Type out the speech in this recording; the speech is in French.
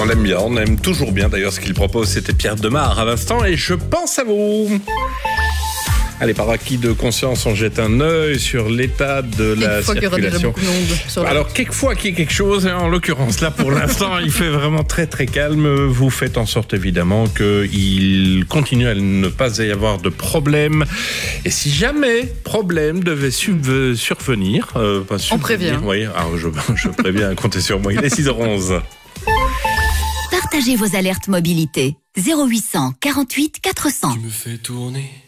On l'aime bien, on aime toujours bien d'ailleurs ce qu'il propose. C'était Pierre Demar à l'instant et je pense à vous. Allez, par acquis de conscience, on jette un œil sur l'état de la circulation. Qu'il y aura déjà beaucoup de monde sur alors, quelquefois qu'il y ait quelque chose, en l'occurrence, là, pour l'instant, il fait vraiment très, très calme. Vous faites en sorte, évidemment, qu'il continue à ne pas y avoir de problème. Et si jamais problème devait survenir... on prévient. Oui, alors je préviens, comptez sur moi. Il est 6h11. Partagez vos alertes mobilité. 0800 48 400. Tu me fais tourner